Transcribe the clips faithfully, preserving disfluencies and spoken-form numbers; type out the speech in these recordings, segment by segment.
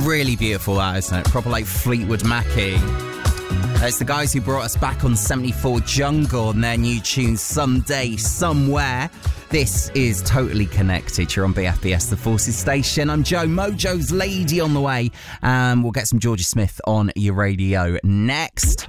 Really beautiful, that, isn't it? Proper like Fleetwood Mackie. It's the guys who brought us back on seventy-four Jungle and their new tune Someday, Somewhere. This is Totally Connected. You're on B F B S, the Forces Station. I'm Joe, Mojo's Lady on the way. And um, we'll get some Georgia Smith on your radio next.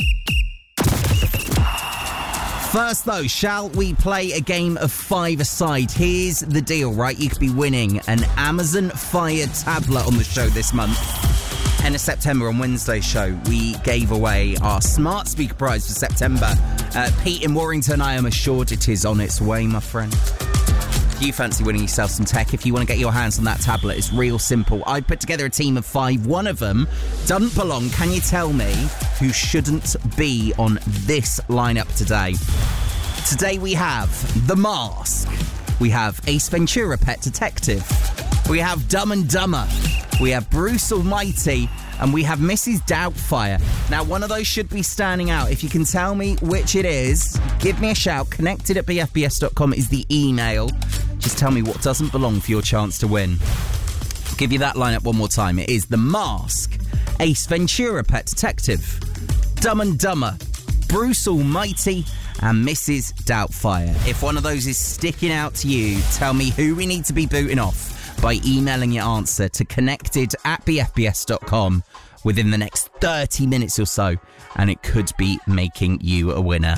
First, though, shall we play a game of five-a-side? Here's the deal, right? You could be winning an Amazon Fire tablet on the show this month. End of September on Wednesday's show, we gave away our smart speaker prize for September. Uh, Pete in Warrington, I am assured it is on its way, my friend. If you fancy winning yourself some tech, if you want to get your hands on that tablet, it's real simple. I put together a team of five. One of them doesn't belong. Can you tell me who shouldn't be on this lineup today? Today we have The Mask. We have Ace Ventura, Pet Detective. We have Dumb and Dumber. We have Bruce Almighty. And we have Missus Doubtfire. Now, one of those should be standing out. If you can tell me which it is, give me a shout. Connected at b f b s dot com is the email. Just tell me what doesn't belong for your chance to win. I'll give you that lineup one more time. It is The Mask, Ace Ventura, Pet Detective, Dumb and Dumber, Bruce Almighty, and Missus Doubtfire. If one of those is sticking out to you, tell me who we need to be booting off by emailing your answer to connected at b f b s dot com within the next thirty minutes or so, and it could be making you a winner.